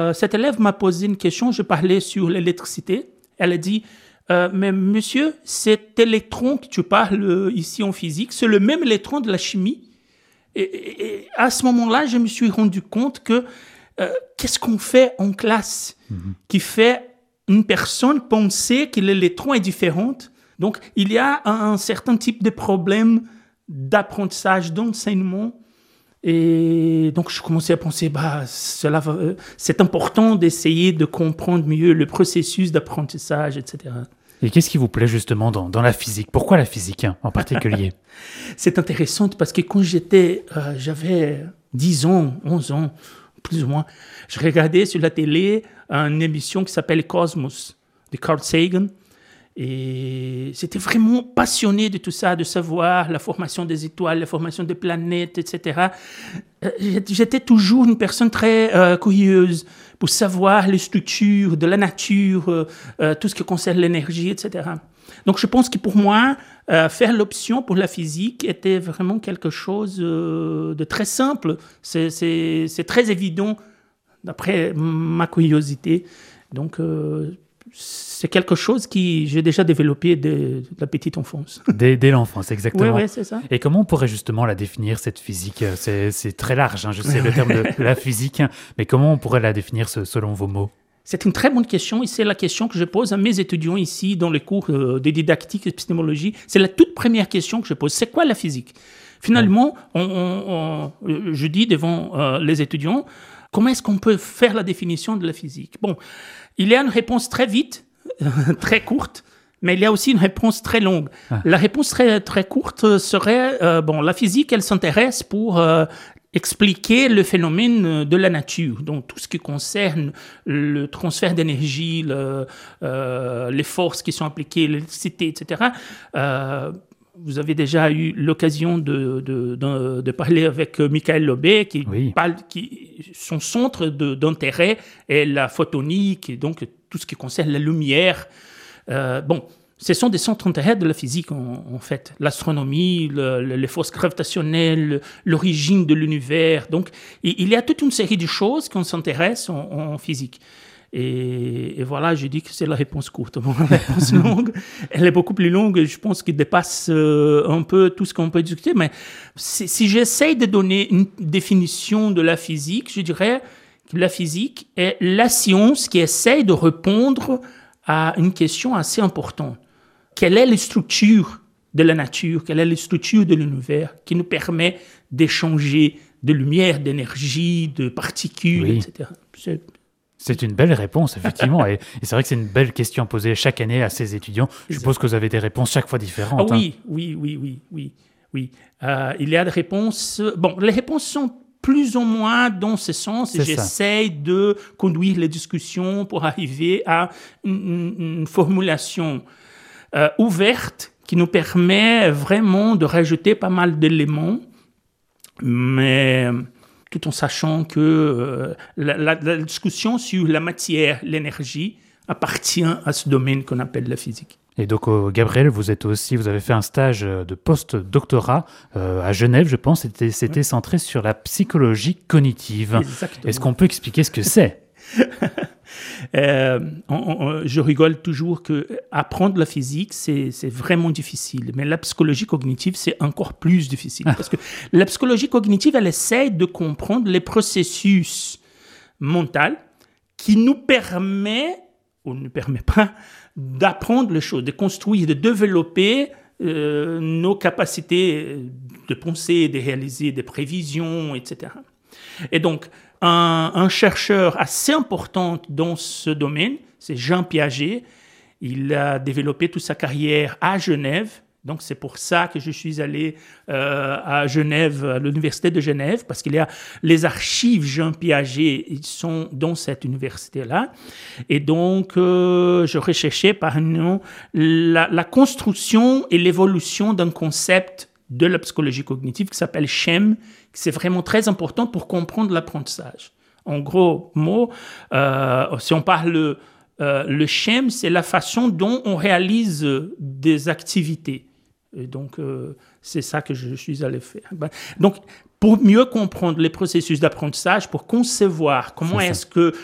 cette élève m'a posé une question, je parlais sur l'électricité. Elle a dit, mais monsieur, cet électron que tu parles ici en physique, c'est le même électron de la chimie. Et à ce moment-là, je me suis rendu compte que qu'est-ce qu'on fait en classe qui fait une personne penser que l'électron est différent. Donc, il y a un certain type de problème d'apprentissage, d'enseignement. Et donc, je commençais à penser, c'est important d'essayer de comprendre mieux le processus d'apprentissage, etc. Et qu'est-ce qui vous plaît justement dans la physique ? Pourquoi la physique en particulier ? C'est intéressant parce que quand j'avais 10 ans, 11 ans, plus ou moins, je regardais sur la télé une émission qui s'appelle Cosmos, de Carl Sagan. Et j'étais vraiment passionné de tout ça, de savoir la formation des étoiles, la formation des planètes, etc. J'étais toujours une personne très curieuse pour savoir les structures de la nature, tout ce qui concerne l'énergie, etc. Donc je pense que pour moi, faire l'option pour la physique était vraiment quelque chose de très simple. C'est très évident d'après ma curiosité. Donc c'est quelque chose que j'ai déjà développé de la petite enfance. Dès l'enfance, exactement. Oui, c'est ça. Et comment on pourrait justement la définir, cette physique ? C'est très large, je sais le terme de la physique, mais comment on pourrait la définir selon vos mots ? C'est une très bonne question et c'est la question que je pose à mes étudiants ici dans les cours de didactique et épistémologie. C'est la toute première question que je pose. C'est quoi la physique ? Finalement, je dis devant les étudiants, comment est-ce qu'on peut faire la définition de la physique ? Bon, il y a une réponse très vite, très courte, mais il y a aussi une réponse très longue. La réponse très, très courte serait, la physique, elle s'intéresse pour expliquer le phénomène de la nature. Donc, tout ce qui concerne le transfert d'énergie, les forces qui sont appliquées, l'électricité, etc. Vous avez déjà eu l'occasion de parler avec Michael Lobé, son centre d'intérêt est la photonique, et donc tout ce qui concerne la lumière. Ce sont des centres d'intérêt de la physique, en fait. L'astronomie, les forces gravitationnelles, l'origine de l'univers. Donc, il y a toute une série de choses qu'on s'intéresse en physique. Et voilà, je dis que c'est la réponse courte. Bon, la réponse longue, elle est beaucoup plus longue. Je pense qu'elle dépasse un peu tout ce qu'on peut discuter. Mais si j'essaye de donner une définition de la physique, je dirais que la physique est la science qui essaye de répondre à une question assez importante. Quelle est la structure de la nature? Quelle est la structure de l'univers qui nous permet d'échanger de lumière, d'énergie, de particules, etc. C'est une belle réponse, effectivement. Et c'est vrai que c'est une belle question à poser chaque année à ces étudiants. Je suppose que vous avez des réponses chaque fois différentes. Oui. Il y a des réponses... les réponses sont plus ou moins dans ce sens. Et j'essaye de conduire les discussions pour arriver à une formulation ouverte qui nous permet vraiment de rajouter pas mal d'éléments, mais tout en sachant que la discussion sur la matière, l'énergie, appartient à ce domaine qu'on appelle la physique. Et donc, Gabriel, vous avez fait un stage de post-doctorat à Genève, je pense. C'était centré sur la psychologie cognitive. Exactement. Est-ce qu'on peut expliquer ce que c'est ? Je rigole toujours que apprendre la physique, c'est vraiment difficile. Mais la psychologie cognitive, c'est encore plus difficile. Parce que la psychologie cognitive, elle essaie de comprendre les processus mentaux qui nous permet ou ne permet pas d'apprendre les choses, de construire, de développer nos capacités de penser, de réaliser des prévisions, etc. Et donc, un chercheur assez important dans ce domaine, c'est Jean Piaget. Il a développé toute sa carrière à Genève. Donc, c'est pour ça que je suis allé à Genève, à l'université de Genève, parce qu'il y a les archives Jean Piaget, ils sont dans cette université-là. Et donc, je recherchais par nous la construction et l'évolution d'un concept de la psychologie cognitive qui s'appelle SHEM, qui c'est vraiment très important pour comprendre l'apprentissage. En gros mots, si on parle le SHEM, c'est la façon dont on réalise des activités. Et donc, c'est ça que je suis allé faire. Donc, pour mieux comprendre les processus d'apprentissage, pour concevoir comment est-ce que